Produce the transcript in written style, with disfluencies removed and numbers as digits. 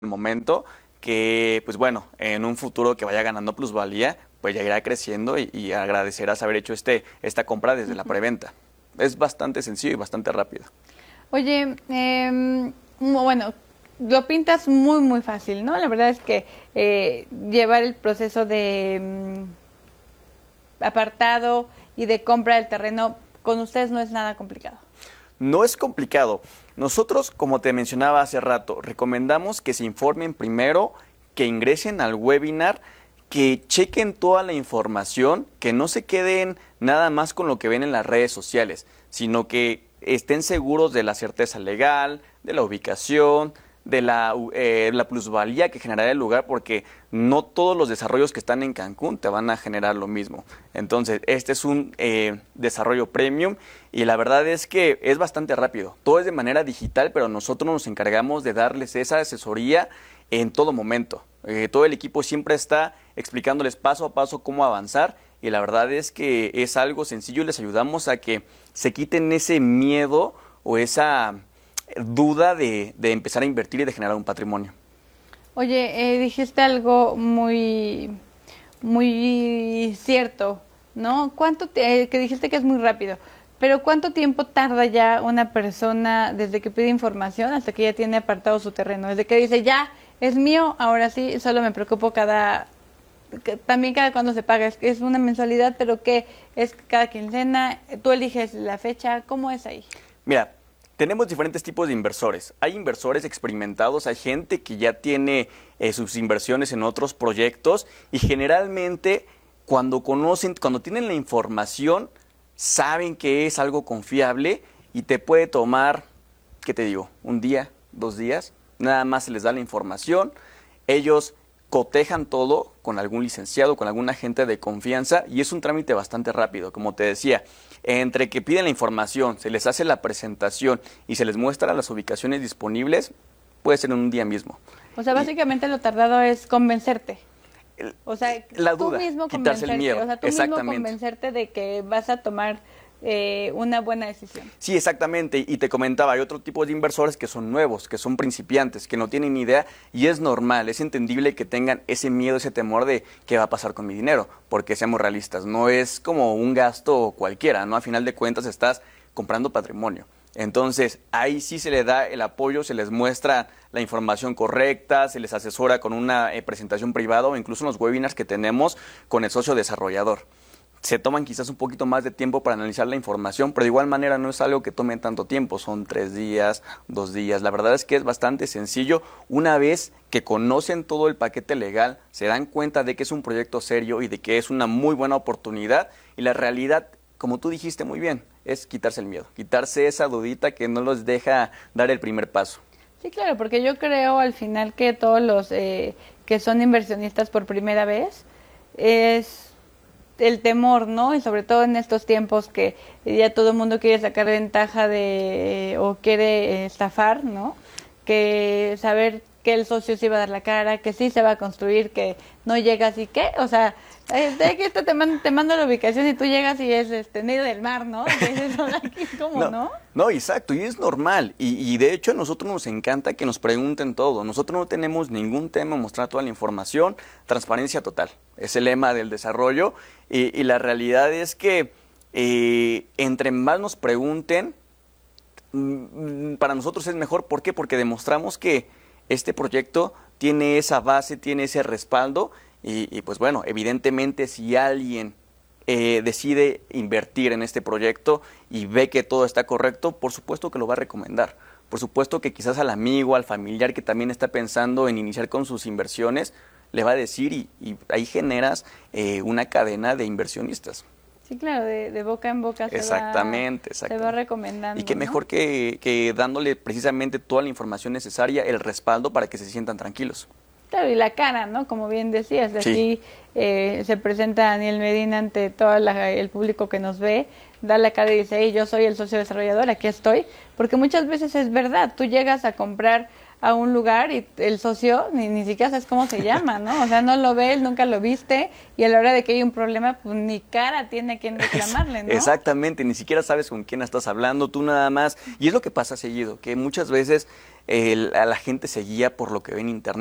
momento que, pues bueno, en un futuro que vaya ganando plusvalía, pues ya irá creciendo y agradecerás haber hecho esta compra desde la preventa. Es bastante sencillo y bastante rápido. Oye, bueno, lo pintas muy fácil, ¿no? La verdad es que llevar el proceso de apartado y de compra del terreno con ustedes no es nada complicado. No es complicado. Nosotros, como te mencionaba hace rato, recomendamos que se informen primero, que ingresen al webinar, que chequen toda la información, que no se queden nada más con lo que ven en las redes sociales, sino que estén seguros de la certeza legal, de la ubicación, de la plusvalía que generará el lugar, porque no todos los desarrollos que están en Cancún te van a generar lo mismo. Entonces, este es un desarrollo premium y la verdad es que es bastante rápido. Todo es de manera digital, pero nosotros nos encargamos de darles esa asesoría en todo momento. Todo el equipo siempre está explicándoles paso a paso cómo avanzar y la verdad es que es algo sencillo y les ayudamos a que se quiten ese miedo o esa duda de empezar a invertir y de generar un patrimonio. Oye, dijiste algo muy cierto, ¿no? Que dijiste que es muy rápido, pero ¿cuánto tiempo tarda ya una persona desde que pide información hasta que ya tiene apartado su terreno? Desde que dice, ya, es mío, ahora sí, solo me preocupo también cada cuándo se paga, es una mensualidad, pero ¿qué? ¿Es cada quincena? ¿Tú eliges la fecha? ¿Cómo es ahí? Mira, tenemos diferentes tipos de inversores. Hay inversores experimentados, hay gente que ya tiene sus inversiones en otros proyectos y generalmente cuando tienen la información, saben que es algo confiable y te puede tomar, ¿qué te digo? Un día, 2 días, nada más se les da la información, ellos cotejan todo con algún licenciado, con algún agente de confianza y es un trámite bastante rápido, como te decía, entre que piden la información, se les hace la presentación y se les muestra las ubicaciones disponibles, puede ser en un día mismo. O sea, básicamente lo tardado es convencerte. O sea, La tú duda, mismo quitarse el convencerte, miedo, o sea, tú mismo exactamente. convencerte de que vas a tomar una buena decisión. Sí, exactamente. Y te comentaba, hay otro tipo de inversores que son nuevos, que son principiantes, que no tienen ni idea y es normal, es entendible que tengan ese miedo, ese temor de qué va a pasar con mi dinero, porque seamos realistas, no es como un gasto cualquiera, ¿no? A final de cuentas estás comprando patrimonio. Entonces, ahí sí se le da el apoyo, se les muestra la información correcta, se les asesora con una presentación privada o incluso en los webinars que tenemos con el socio desarrollador. Se toman quizás un poquito más de tiempo para analizar la información, pero de igual manera no es algo que tome tanto tiempo, son 3 días, 2 días. La verdad es que es bastante sencillo. Una vez que conocen todo el paquete legal, se dan cuenta de que es un proyecto serio y de que es una muy buena oportunidad. Y la realidad, como tú dijiste muy bien, es quitarse el miedo, quitarse esa dudita que no los deja dar el primer paso. Sí, claro, porque yo creo al final que todos los que son inversionistas por primera vez es el temor, ¿no? Y sobre todo en estos tiempos que ya todo el mundo quiere sacar ventaja o quiere estafar, ¿no? Que saber que el socio sí va a dar la cara, que sí se va a construir, que no llegas y qué, o sea, que esto te mando la ubicación y tú llegas y es en medio del mar, ¿no? Entonces, aquí, ¿cómo no? No, exacto, y es normal. Y de hecho a nosotros nos encanta que nos pregunten todo. Nosotros no tenemos ningún tema en mostrar toda la información, transparencia total. Es el lema del desarrollo. Y la realidad es que entre más nos pregunten, para nosotros es mejor. ¿Por qué? Porque demostramos que este proyecto tiene esa base, tiene ese respaldo. Y pues bueno, evidentemente si alguien decide invertir en este proyecto y ve que todo está correcto, por supuesto que lo va a recomendar. Por supuesto que quizás al amigo, al familiar que también está pensando en iniciar con sus inversiones, le va a decir y ahí generas una cadena de inversionistas. Sí, claro, de boca en boca Exactamente. se va recomendando. Y qué ¿no? mejor que dándole precisamente toda la información necesaria, el respaldo para que se sientan tranquilos. Claro, y la cara, ¿no? Como bien decías, de Sí. aquí se presenta Daniel Medina ante todo el público que nos ve, da la cara y dice, hey, yo soy el socio desarrollador, aquí estoy, porque muchas veces es verdad, tú llegas a comprar a un lugar y el socio ni siquiera sabes cómo se llama, ¿no? O sea, no lo ves, nunca lo viste y a la hora de que hay un problema, pues ni cara tiene a quien reclamarle, ¿no? Exactamente, ni siquiera sabes con quién estás hablando, tú nada más. Y es lo que pasa seguido, que muchas veces a la gente se guía por lo que ve en internet.